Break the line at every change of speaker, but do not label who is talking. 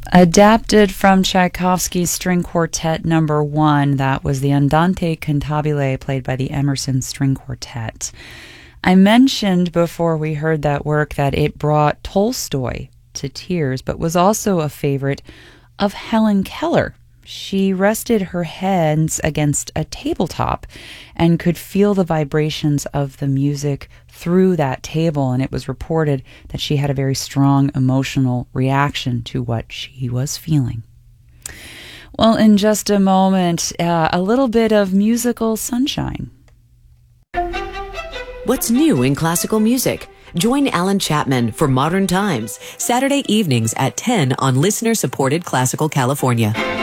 Adapted from Tchaikovsky's String Quartet Number 1, that was the Andante Cantabile played by the Emerson String Quartet. I mentioned before we heard that work that it brought Tolstoy to tears, but was also a favorite of Helen Keller. She rested her hands against a tabletop and could feel the vibrations of the music through that table, and it was reported that she had a very strong emotional reaction to what she was feeling. Well, in just a moment, a little bit of musical sunshine.
What's new in classical music? Join Alan Chapman for Modern Times, Saturday evenings at 10 on listener-supported Classical California.